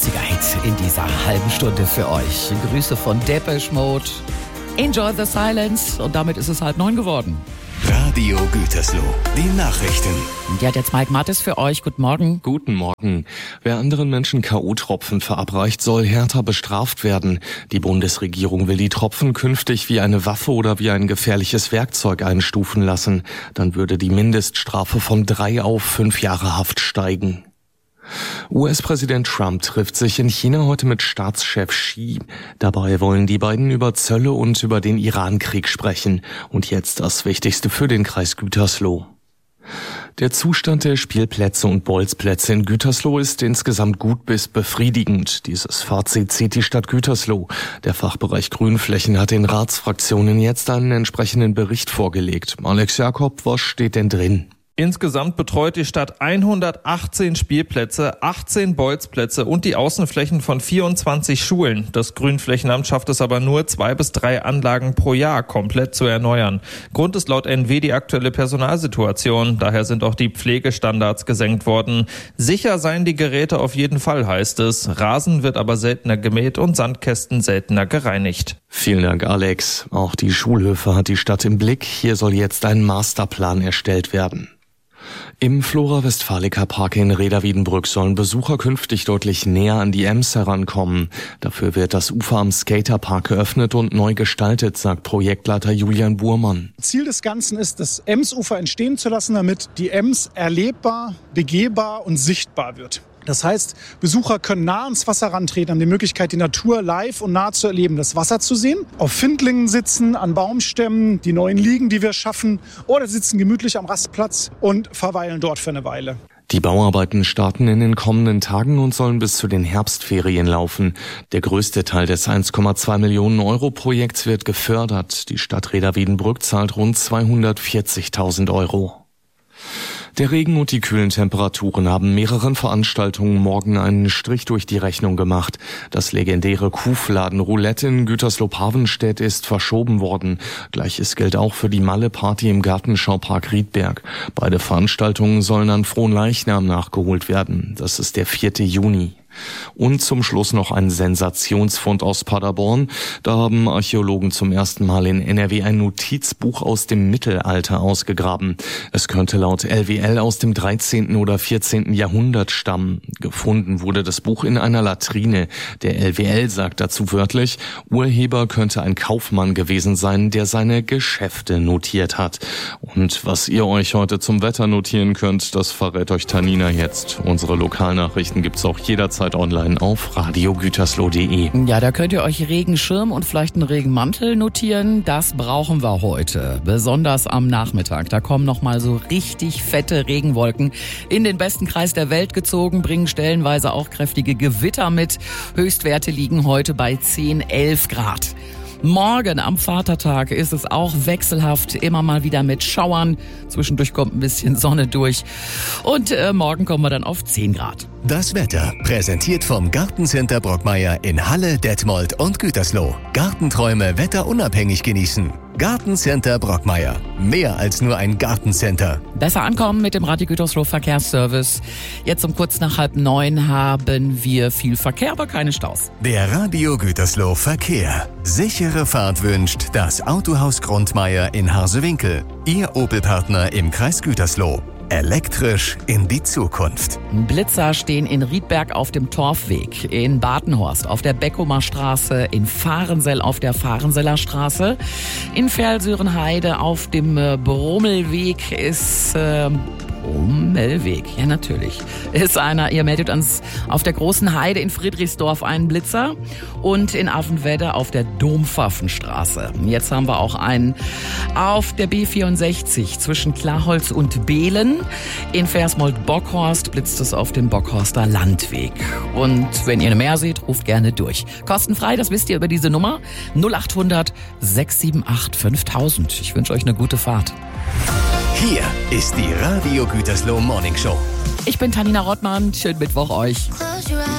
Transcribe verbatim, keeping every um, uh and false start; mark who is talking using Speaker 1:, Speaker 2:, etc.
Speaker 1: neunziger Hit in dieser halben Stunde für euch. Grüße von Depeche Mode. Enjoy the silence. Und damit ist es halb neun geworden.
Speaker 2: Radio Gütersloh, die Nachrichten.
Speaker 1: Und ja, jetzt Mike Mattes für euch. Guten Morgen.
Speaker 3: Guten Morgen. Wer anderen Menschen K O-Tropfen verabreicht, soll härter bestraft werden. Die Bundesregierung will die Tropfen künftig wie eine Waffe oder wie ein gefährliches Werkzeug einstufen lassen. Dann würde die Mindeststrafe von drei auf fünf Jahre Haft steigen. U S-Präsident Trump trifft sich in China heute mit Staatschef Xi. Dabei wollen die beiden über Zölle und über den Iran-Krieg sprechen. Und jetzt das Wichtigste für den Kreis Gütersloh. Der Zustand der Spielplätze und Bolzplätze in Gütersloh ist insgesamt gut bis befriedigend. Dieses Fazit zieht die Stadt Gütersloh. Der Fachbereich Grünflächen hat den Ratsfraktionen jetzt einen entsprechenden Bericht vorgelegt. Alex Jakob, was steht denn drin?
Speaker 4: Insgesamt betreut die Stadt hundertachtzehn Spielplätze, achtzehn Bolzplätze und die Außenflächen von vierundzwanzig Schulen. Das Grünflächenamt schafft es aber nur, zwei bis drei Anlagen pro Jahr komplett zu erneuern. Grund ist laut N W die aktuelle Personalsituation. Daher sind auch die Pflegestandards gesenkt worden. Sicher seien die Geräte auf jeden Fall, heißt es. Rasen wird aber seltener gemäht und Sandkästen seltener gereinigt.
Speaker 3: Vielen Dank, Alex. Auch die Schulhöfe hat die Stadt im Blick. Hier soll jetzt ein Masterplan erstellt werden. Im Flora-Westfalica-Park in Reda-Wiedenbrück sollen Besucher künftig deutlich näher an die Ems herankommen. Dafür wird das Ufer am Skaterpark geöffnet und neu gestaltet, sagt Projektleiter Julian Burmann.
Speaker 5: Ziel des Ganzen ist, das Emsufer entstehen zu lassen, damit die Ems erlebbar, begehbar und sichtbar wird. Das heißt, Besucher können nah ans Wasser rantreten, haben die Möglichkeit, die Natur live und nah zu erleben, das Wasser zu sehen, auf Findlingen sitzen, an Baumstämmen, die neuen Liegen, die wir schaffen, oder sitzen gemütlich am Rastplatz und verweilen dort für eine Weile.
Speaker 3: Die Bauarbeiten starten in den kommenden Tagen und sollen bis zu den Herbstferien laufen. Der größte Teil des eins Komma zwei Millionen Euro Projekts wird gefördert. Die Stadt Reda-Wiedenbrück zahlt rund zweihundertvierzigtausend Euro. Der Regen und die kühlen Temperaturen haben mehreren Veranstaltungen morgen einen Strich durch die Rechnung gemacht. Das legendäre Kuhfladen Roulette in Gütersloh-Pavenstedt ist verschoben worden. Gleiches gilt auch für die Malle-Party im Gartenschaupark Riedberg. Beide Veranstaltungen sollen an Fronleichnam nachgeholt werden. Das ist der vierte Juni. Und zum Schluss noch ein Sensationsfund aus Paderborn. Da haben Archäologen zum ersten Mal in N R W ein Notizbuch aus dem Mittelalter ausgegraben. Es könnte laut L W L aus dem dreizehnten oder vierzehnten Jahrhundert stammen. Gefunden wurde das Buch in einer Latrine. Der L W L sagt dazu wörtlich, Urheber könnte ein Kaufmann gewesen sein, der seine Geschäfte notiert hat. Und was ihr euch heute zum Wetter notieren könnt, das verrät euch Tanina jetzt. Unsere Lokalnachrichten gibt's auch jederzeit online auf radio gütersloh punkt de.
Speaker 1: Ja, da könnt ihr euch Regenschirm und vielleicht einen Regenmantel notieren. Das brauchen wir heute, besonders am Nachmittag. Da kommen noch mal so richtig fette Regenwolken in den besten Kreis der Welt gezogen, bringen stellenweise auch kräftige Gewitter mit. Höchstwerte liegen heute bei zehn, elf Grad. Morgen am Vatertag ist es auch wechselhaft, immer mal wieder mit Schauern. Zwischendurch kommt ein bisschen Sonne durch. Und äh, morgen kommen wir dann auf zehn Grad.
Speaker 2: Das Wetter präsentiert vom Gartencenter Brockmeier in Halle, Detmold und Gütersloh. Gartenträume wetterunabhängig genießen. Gartencenter Brockmeier. Mehr als nur ein Gartencenter.
Speaker 1: Besser ankommen mit dem Radio Gütersloh Verkehrsservice. Jetzt um kurz nach halb neun haben wir viel Verkehr, aber keine Staus.
Speaker 2: Der Radio Gütersloh Verkehr. Sichere Fahrt wünscht das Autohaus Grundmeier in Harsewinkel. Ihr Opel-Partner im Kreis Gütersloh. Elektrisch in die Zukunft.
Speaker 1: Blitzer stehen in Riedberg auf dem Torfweg, in Badenhorst auf der Beckumer Straße, in Fahrensell auf der Fahrenseller Straße, in Verlsürenheide auf dem äh, Brummelweg ist... Äh, Brummelweg, ja natürlich, ist einer. Ihr meldet uns auf der Großen Heide in Friedrichsdorf einen Blitzer und in Affenwedde auf der Dompfaffenstraße. Jetzt haben wir auch einen auf der B vierundsechzig zwischen Klarholz und Behlen. In Versmold-Bockhorst blitzt es auf dem Bockhorster Landweg. Und wenn ihr mehr seht, ruft gerne durch. Kostenfrei, das wisst ihr über diese Nummer null acht hundert sechs sieben acht fünftausend. Ich wünsche euch eine gute Fahrt.
Speaker 2: Hier ist die Radio Gütersloh Morning Show.
Speaker 1: Ich bin Tanina Rottmann. Schönen Mittwoch euch.